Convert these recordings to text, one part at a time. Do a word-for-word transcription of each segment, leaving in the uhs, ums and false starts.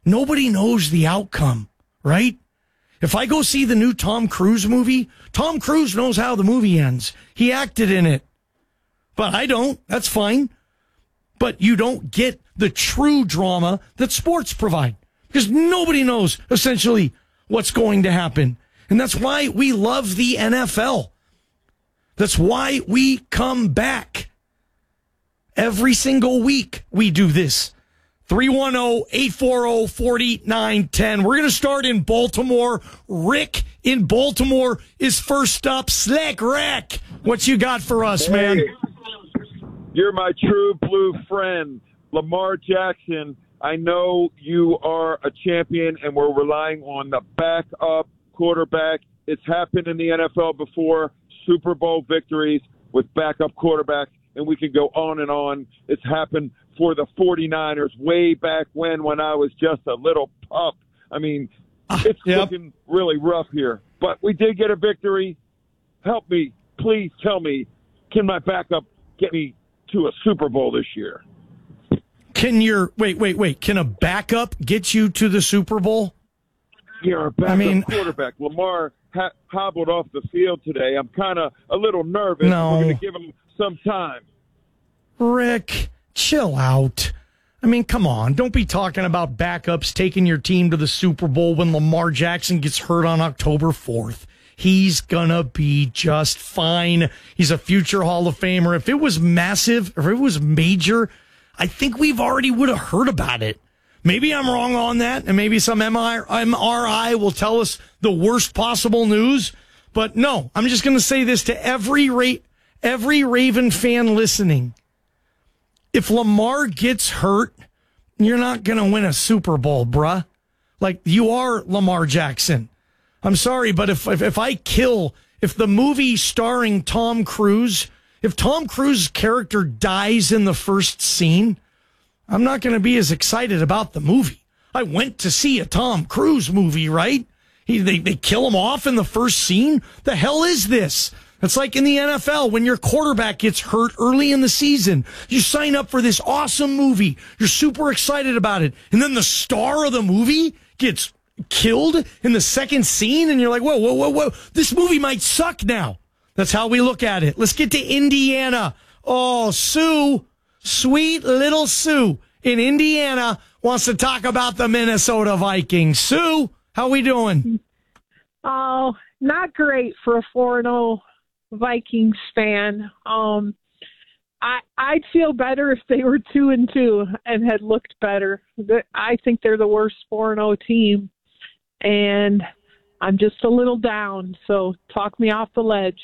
nobody knows the outcome, right? If I go see the new Tom Cruise movie, Tom Cruise knows how the movie ends. He acted in it. But I don't. That's fine. But you don't get the true drama that sports provide because nobody knows essentially what's going to happen. And that's why we love the N F L. That's why we come back. Every single week we do this. three one zero, eight four zero, four nine one zero. We're going to start in Baltimore. Rick in Baltimore is first up. Slack Rack, what you got for us, hey, man? You're my true blue friend, Lamar Jackson. I know you are a champion, and we're relying on the backup quarterback. It's happened in the N F L before, Super Bowl victories with backup quarterbacks, and we can go on and on. It's happened for the 49ers way back when, when I was just a little pup. I mean, it's yep. looking really rough here. But we did get a victory. Help me. Please tell me, can my backup get me to a Super Bowl this year? Can your, wait, wait, wait, can a backup get you to the Super Bowl? Yeah, a backup I mean, quarterback. Lamar ha- hobbled off the field today. I'm kind of a little nervous. No. We're going to give him some time. Rick, chill out. I mean, come on. Don't be talking about backups taking your team to the Super Bowl when Lamar Jackson gets hurt on October fourth. He's going to be just fine. He's a future Hall of Famer. If it was massive, if it was major, I think we've already would have heard about it. Maybe I'm wrong on that, and maybe some M R I will tell us the worst possible news. But no, I'm just going to say this to every Ra- every Raven fan listening. If Lamar gets hurt, you're not going to win a Super Bowl, bruh. Like, you are Lamar Jackson. I'm sorry, but if, if if I kill, if the movie starring Tom Cruise, if Tom Cruise's character dies in the first scene, I'm not going to be as excited about the movie. I went to see a Tom Cruise movie, right? He, they, they kill him off in the first scene? The hell is this? It's like in the N F L when your quarterback gets hurt early in the season. You sign up for this awesome movie. You're super excited about it. And then the star of the movie gets killed in the second scene, and you're like, whoa, whoa, whoa, whoa. This movie might suck now. That's how we look at it. Let's get to Indiana. Oh, Sue, sweet little Sue in Indiana wants to talk about the Minnesota Vikings. Sue, how we doing? Oh, not great for a four and oh Vikings fan. Um, I I'd feel better if they were two and two and had looked better. I think they're the worst four and oh team, and I'm just a little down. So talk me off the ledge.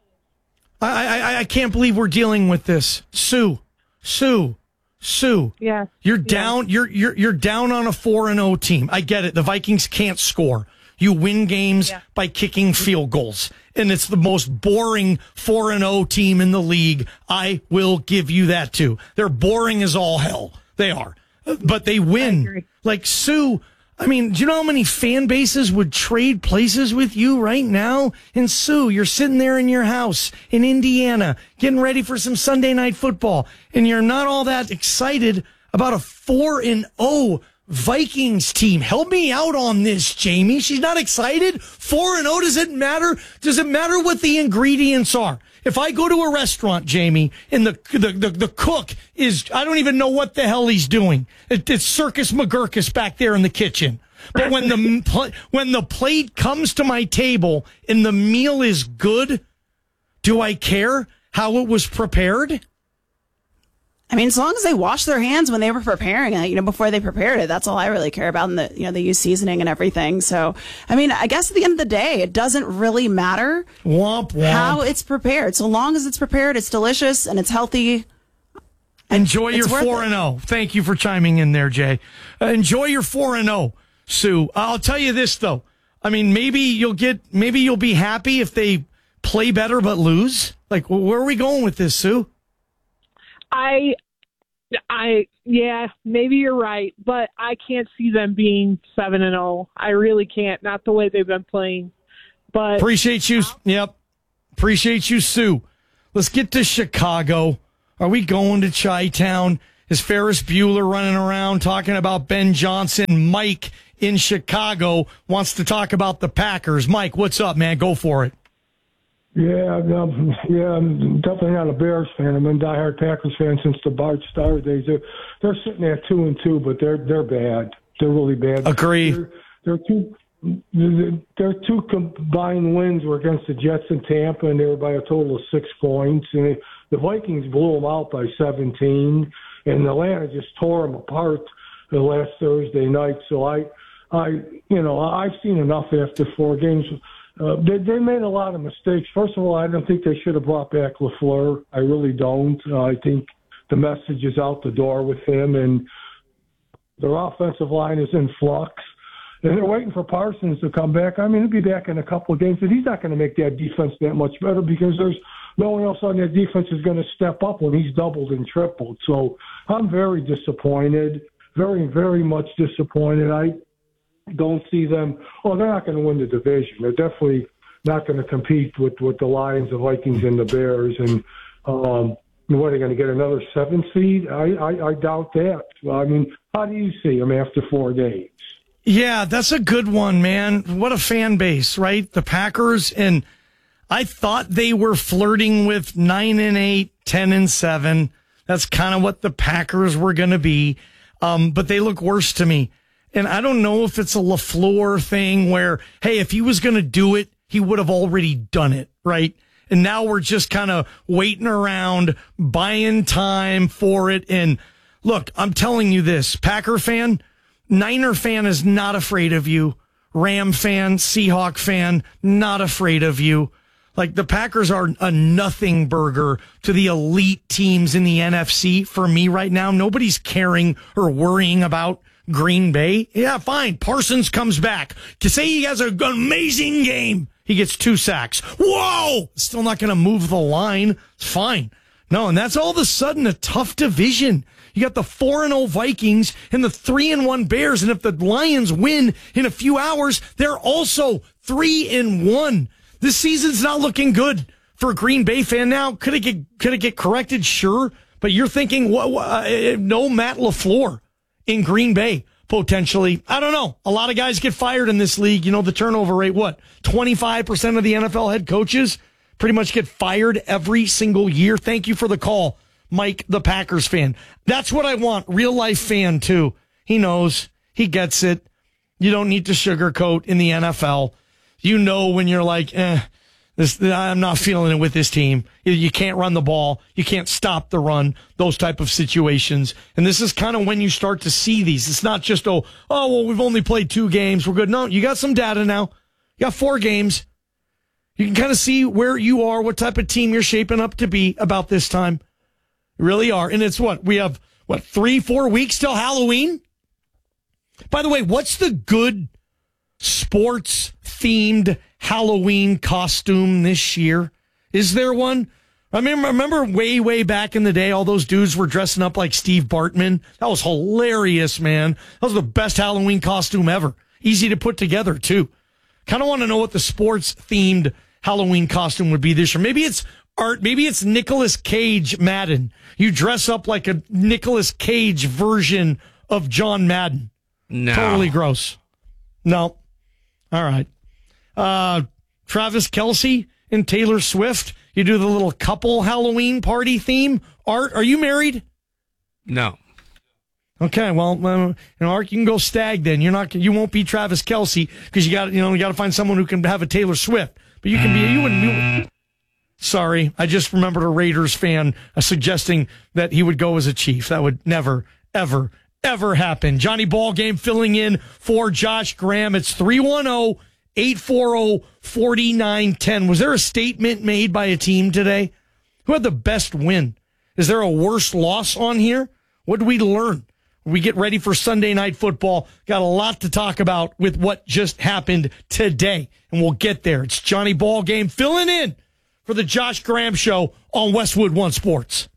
I I, I can't believe we're dealing with this, Sue, Sue, Sue. Yeah, you're yeah. down. You're you're you're down on a four and oh team. I get it. The Vikings can't score. You win games yeah. by kicking field goals. And it's the most boring four and oh team in the league. I will give you that, too. They're boring as all hell. They are. But they win. Like, Sue, I mean, do you know how many fan bases would trade places with you right now? And, Sue, you're sitting there in your house in Indiana getting ready for some Sunday night football, and you're not all that excited about a four and oh Vikings team. Help me out on this, Jamie. She's not excited. four and oh, does it matter? Does it matter what the ingredients are? If I go to a restaurant, Jamie, and the the the, the cook is, I don't even know what the hell he's doing. It, it's Circus McGurkus back there in the kitchen. But when the when the plate comes to my table and the meal is good, do I care how it was prepared? I mean, as long as they wash their hands when they were preparing it, you know, before they prepared it, that's all I really care about. And the, you know, they use seasoning and everything. So, I mean, I guess at the end of the day, it doesn't really matter womp, womp. how it's prepared. So long as it's prepared, it's delicious and it's healthy. Enjoy your four and oh. Thank you for chiming in there, Jay. Uh, enjoy your four and oh, Sue. I'll tell you this though. I mean, maybe you'll get, maybe you'll be happy if they play better but lose. Like, where are we going with this, Sue? I, I, yeah, maybe you're right, but I can't see them being seven and zero. I really can't. Not the way they've been playing. But appreciate you. Yep, appreciate you, Sue. Let's get to Chicago. Are we going to Chi-Town? Is Ferris Bueller running around talking about Ben Johnson? Mike in Chicago wants to talk about the Packers. Mike, what's up, man? Go for it. Yeah, um, yeah, I'm definitely not a Bears fan. I've been a diehard Packers fan since the Bart Starr days. They're, they're sitting at two and two, but they're they're bad. They're really bad. Agree. They're, they're two. Their two combined wins were against the Jets and Tampa, and they were by a total of six points. And they, the Vikings blew them out by seventeen, and Atlanta just tore them apart the last Thursday night. So I, I, you know, I've seen enough after four games. Uh, they, they made a lot of mistakes. First of all, I don't think they should have brought back LaFleur. I really don't. Uh, I think the message is out the door with him, and their offensive line is in flux. And they're waiting for Parsons to come back. I mean, he'll be back in a couple of games, but he's not going to make that defense that much better because there's no one else on that defense is going to step up when he's doubled and tripled. So I'm very disappointed, very, very much disappointed. I don't see them. Oh, they're not going to win the division. They're definitely not going to compete with, with the Lions, the Vikings, and the Bears. And um, what, are they going to get another seven seed? I, I, I doubt that. I mean, how do you see them after four games? Yeah, that's a good one, man. What a fan base, right? The Packers, and I thought they were flirting with nine and eight, ten and seven. That's kind of what the Packers were going to be. Um, but they look worse to me. And I don't know if it's a LaFleur thing where, hey, if he was going to do it, he would have already done it, right? And now we're just kind of waiting around, buying time for it. And look, I'm telling you this, Packer fan, Niner fan is not afraid of you. Ram fan, Seahawk fan, not afraid of you. Like, the Packers are a nothing burger to the elite teams in the N F C for me right now. Nobody's caring or worrying about Green Bay. Yeah, fine. Parsons comes back. To say he has an amazing game. He gets two sacks. Whoa! Still not going to move the line. It's fine. No, and that's all of a sudden a tough division. You got the four and oh Vikings and the three and one Bears, and if the Lions win in a few hours, they're also three and one. This season's not looking good for a Green Bay fan now. Could it get could it get corrected? Sure, but you're thinking what, what, uh, no Matt LaFleur in Green Bay potentially. I don't know. A lot of guys get fired in this league. You know the turnover rate. What, twenty-five percent of the N F L head coaches pretty much get fired every single year. Thank you for the call, Mike, the Packers fan. That's what I want. Real life fan too. He knows. He gets it. You don't need to sugarcoat in the N F L. You know when you're like, eh, this, I'm not feeling it with this team. You can't run the ball. You can't stop the run. Those type of situations. And this is kind of when you start to see these. It's not just, oh, oh, well, we've only played two games. We're good. No, you got some data now. You got four games. You can kind of see where you are, what type of team you're shaping up to be about this time. You really are. And it's what? We have, what, three, four weeks till Halloween? By the way, what's the good sports-themed Halloween costume this year? Is there one? I mean, remember way, way back in the day, all those dudes were dressing up like Steve Bartman? That was hilarious, man. That was the best Halloween costume ever. Easy to put together, too. Kind of want to know what the sports-themed Halloween costume would be this year. Maybe it's art. Maybe it's Nicolas Cage Madden. You dress up like a Nicolas Cage version of John Madden. No. Totally gross. No. All right. Uh, Travis Kelce and Taylor Swift. You do the little couple Halloween party theme. Art, are you married? No. Okay, well, uh, you know, Art, you can go stag then. You're not, you won't be Travis Kelce because you got, you know, you got to find someone who can have a Taylor Swift. But you can be, you and you. Sorry, I just remembered a Raiders fan uh, suggesting that he would go as a Chief. That would never, ever, ever happen. Johnny Ballgame filling in for Josh Graham. It's three one zero, eight four zero, four nine one zero. Was there a statement made by a team today? Who had the best win? Is there a worse loss on here? What did we learn? We get ready for Sunday Night Football. Got a lot to talk about with what just happened today, and we'll get there. It's Johnny Ballgame filling in for the Josh Graham Show on Westwood One Sports.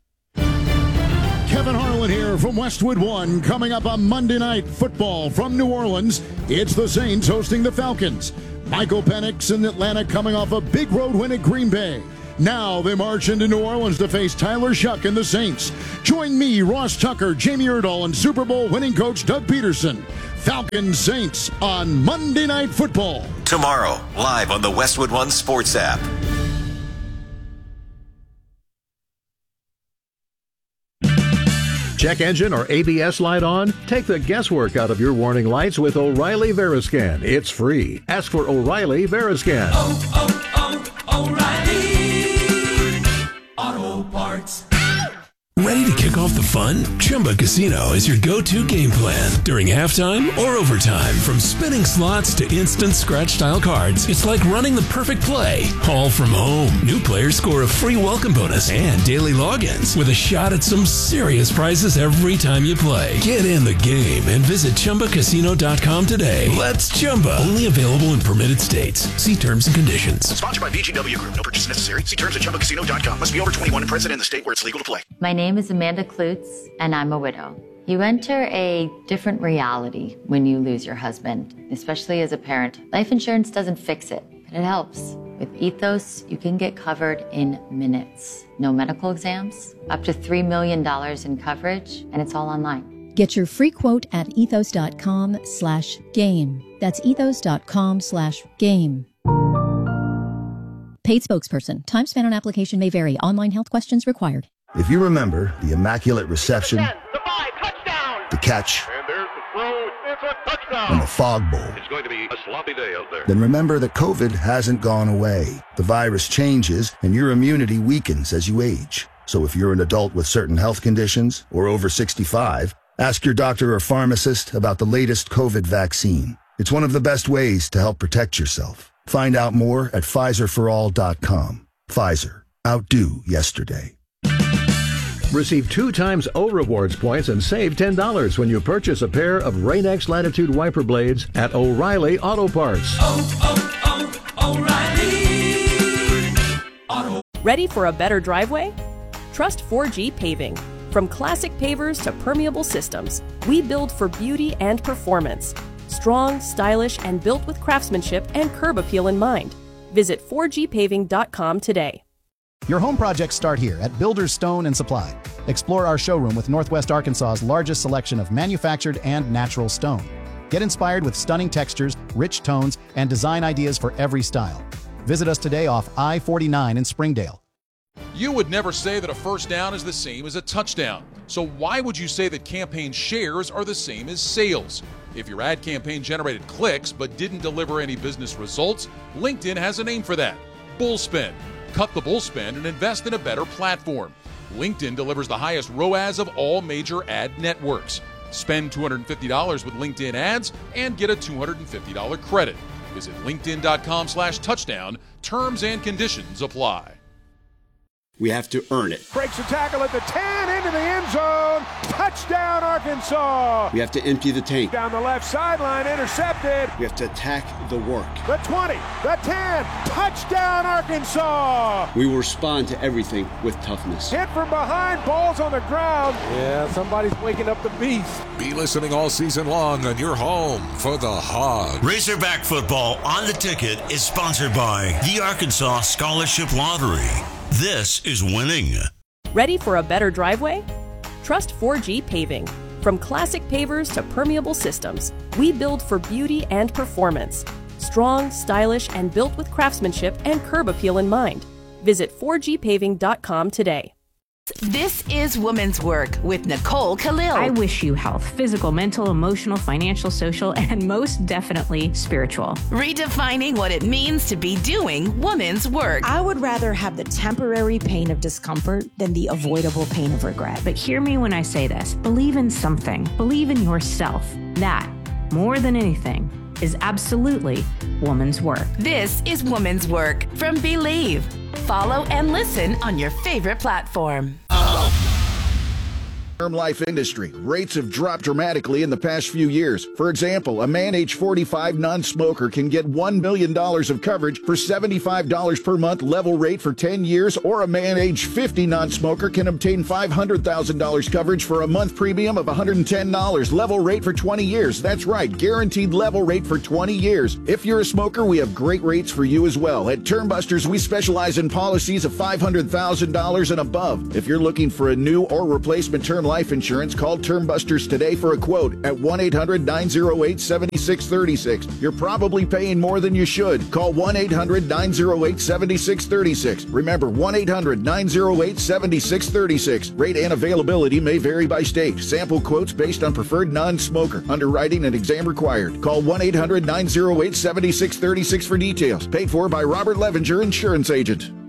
Kevin Harlan here from Westwood One. Coming up on Monday Night Football from New Orleans, it's the Saints hosting the Falcons. Michael Penix in Atlanta coming off a big road win at Green Bay. Now they march into New Orleans to face Tyler Shuck and the Saints. Join me, Ross Tucker, Jamie Erdahl, and Super Bowl winning coach Doug Peterson. Falcons Saints on Monday Night Football. Tomorrow, live on the Westwood One Sports app. Check engine or A B S light on? Take the guesswork out of your warning lights with O'Reilly Veriscan. It's free. Ask for O'Reilly Veriscan. Oh, oh, oh, O'Reilly Auto Parts. Ready to kick off the fun? Chumba Casino is your go-to game plan during halftime or overtime. From spinning slots to instant scratch-style cards, it's like running the perfect play, all from home. New players score a free welcome bonus and daily logins with a shot at some serious prizes every time you play. Get in the game and visit Chumba Casino dot com today. Let's Chumba. Only available in permitted states. See terms and conditions. Sponsored by V G W Group. No purchase necessary. See terms at Chumba Casino dot com. Must be over twenty-one and present in the state where it's legal to play. My name is Amanda Klutz, and I'm a widow. You enter a different reality when you lose your husband, especially as a parent. Life insurance doesn't fix it, but it helps. With Ethos, you can get covered in minutes. No medical exams, up to three million dollars in coverage, and it's all online. Get your free quote at ethos dot com slash game. That's ethos dot com slash game. Paid spokesperson. Time spent on application may vary. Online health questions required. If you remember the immaculate reception, the five, touchdown, the catch, and there's the throw, it's a touchdown, and the fog bowl, it's going to be a sloppy day out there. Then remember that COVID hasn't gone away. The virus changes, and your immunity weakens as you age. So if you're an adult with certain health conditions or over sixty-five, ask your doctor or pharmacist about the latest COVID vaccine. It's one of the best ways to help protect yourself. Find out more at Pfizer for all dot com. Pfizer. Outdo yesterday. Receive two times O Rewards points and save ten dollars when you purchase a pair of Rain-X Latitude wiper blades at O'Reilly Auto Parts. Oh, oh, oh, O'Reilly Auto. Ready for a better driveway? Trust four G Paving. From classic pavers to permeable systems, we build for beauty and performance. Strong, stylish, and built with craftsmanship and curb appeal in mind. Visit four G paving dot com today. Your home projects start here at Builders Stone and Supply. Explore our showroom with Northwest Arkansas's largest selection of manufactured and natural stone. Get inspired with stunning textures, rich tones, and design ideas for every style. Visit us today off I forty-nine in Springdale. You would never say that a first down is the same as a touchdown. So why would you say that campaign shares are the same as sales? If your ad campaign generated clicks but didn't deliver any business results, LinkedIn has a name for that: Bullspend. Cut the bull spend and invest in a better platform. LinkedIn delivers the highest R O A S of all major ad networks. Spend two hundred fifty dollars with LinkedIn ads and get a two hundred fifty dollars credit. Visit linkedin dot com slash touchdown. Terms and conditions apply. We have to earn it. Breaks a tackle at the ten, into the end zone. Touchdown, Arkansas. We have to empty the tank. Down the left sideline, intercepted. We have to attack the work. The twenty, the ten, touchdown, Arkansas. We will respond to everything with toughness. Hit from behind, balls on the ground. Yeah, somebody's waking up the beast. Be listening all season long on your home for the Hogs. Razorback football on the ticket is sponsored by the Arkansas Scholarship Lottery. This is winning. Ready for a better driveway? Trust four G Paving. From classic pavers to permeable systems, we build for beauty and performance. Strong, stylish, and built with craftsmanship and curb appeal in mind. Visit four G paving dot com today. This is Women's Work with Nicole Khalil. I wish you health, physical, mental, emotional, financial, social, and most definitely spiritual. Redefining what it means to be doing women's work. I would rather have the temporary pain of discomfort than the avoidable pain of regret. But hear me when I say this. Believe in something. Believe in yourself. That, more than anything, is absolutely woman's work. This is Woman's Work from Believe. Follow and listen on your favorite platform. term life industry. Rates have dropped dramatically in the past few years. For example, a man age forty-five non-smoker can get one million dollars of coverage for seventy-five dollars per month level rate for ten years, or a man age fifty non-smoker can obtain five hundred thousand dollars coverage for a month premium of one hundred ten dollars level rate for twenty years. That's right, guaranteed level rate for twenty years. If you're a smoker, we have great rates for you as well. At Term Busters, we specialize in policies of five hundred thousand dollars and above. If you're looking for a new or replacement term life insurance, call Term Busters today for a quote at one eight hundred nine oh eight seven six three six. You're probably paying more than you should. Call one eight hundred nine oh eight seven six three six. Remember, one eight hundred nine oh eight seven six three six. Rate and availability may vary by state. Sample quotes based on preferred non-smoker. Underwriting and exam required. Call one eight hundred nine oh eight seven six three six for details. Paid for by Robert Levenger, Insurance Agent.